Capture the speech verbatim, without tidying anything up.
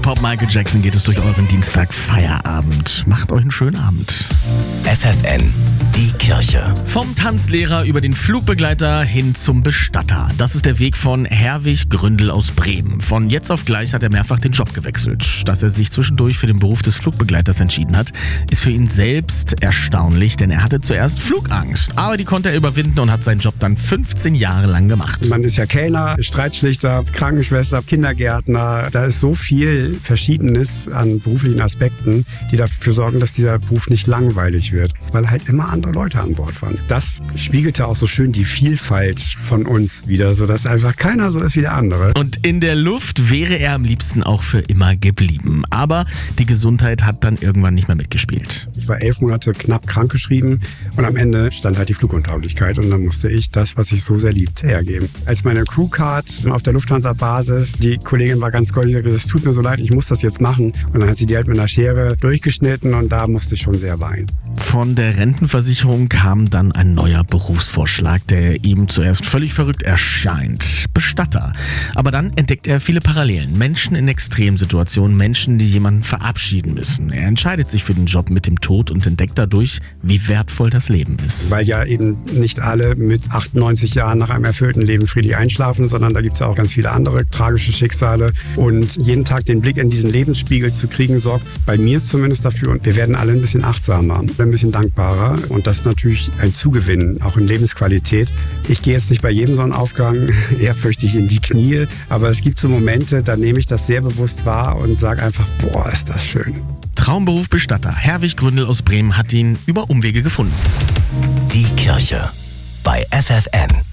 Pop Michael Jackson geht es durch euren Dienstag Feierabend. Macht euch einen schönen Abend. F F N, die Kirche. Vom Tanzlehrer über den Flugbegleiter hin zum Bestatter. Das ist der Weg von Herwig Gründel aus Bremen. Von jetzt auf gleich hat er mehrfach den Job gewechselt. Dass er sich zwischendurch für den Beruf des Flugbegleiters entschieden hat, ist für ihn selbst erstaunlich, denn er hatte zuerst Flugangst. Aber die konnte er überwinden und hat seinen Job dann fünfzehn Jahre lang gemacht. Man ist ja Kellner, Streitschlichter, Krankenschwester, Kindergärtner. Da ist so viel Verschiedenes an beruflichen Aspekten, die dafür sorgen, dass dieser Beruf nicht langweilig wird, weil halt immer andere Leute an Bord waren. Das spiegelte auch so schön die Vielfalt von uns wieder, sodass einfach keiner so ist wie der andere. Und in der Luft wäre er am liebsten auch für immer geblieben. Aber die Gesundheit hat dann irgendwann nicht mehr mitgespielt. Ich war elf Monate knapp krankgeschrieben und am Ende stand halt die Fluguntauglichkeit und dann musste ich das, was ich so sehr liebt, hergeben. Als meine Crewcard auf der Lufthansa-Basis, die Kollegin war ganz goldig, gesagt, es tut mir so leid, ich muss das jetzt machen. Und dann hat sie die halt mit einer Schere durchgeschnitten und da musste ich schon sehr weinen. Von der Rentenversicherung kam dann ein neuer Berufsvorschlag, der ihm zuerst völlig verrückt erscheint. Bestatter. Aber dann entdeckt er viele Parallelen. Menschen in Extremsituationen, Menschen, die jemanden verabschieden müssen. Er entscheidet sich für den Job mit dem Tod und entdeckt dadurch, wie wertvoll das Leben ist. Weil ja eben nicht alle mit achtundneunzig Jahren nach einem erfüllten Leben friedlich einschlafen, sondern da gibt es ja auch ganz viele andere tragische Schicksale. Und jeden Tag den Blick in diesen Lebensspiegel zu kriegen, sorgt bei mir zumindest dafür. Und wir werden alle ein bisschen achtsamer, ein bisschen dankbarer. Und das ist natürlich ein Zugewinn, auch in Lebensqualität. Ich gehe jetzt nicht bei jedem Sonnenaufgang, eher fürchte ich in die Knie. Aber es gibt so Momente, da nehme ich das sehr bewusst wahr und sage einfach, boah, ist das schön. Traumberuf Bestatter. Herwig Gründel aus Bremen hat ihn über Umwege gefunden. Die Kirche bei F F N.